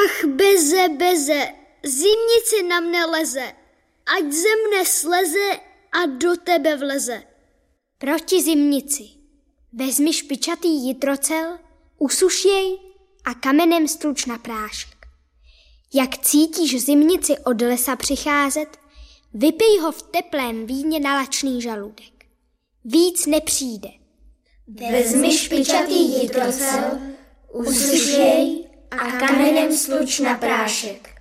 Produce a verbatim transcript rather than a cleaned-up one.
Ach, beze, beze, zimnici na mne leze, ať ze mne sleze a do tebe vleze. Proti zimnici. Vezmi špičatý jitrocel, usuš jej a kamenem stluč na prášek. Jak cítíš zimnici od lesa přicházet, vypij ho v teplém víně na lačný žaludek. Víc nepřijde. Vezmi špičatý jitrocel, usuš jej a kamenem stluč na prášek.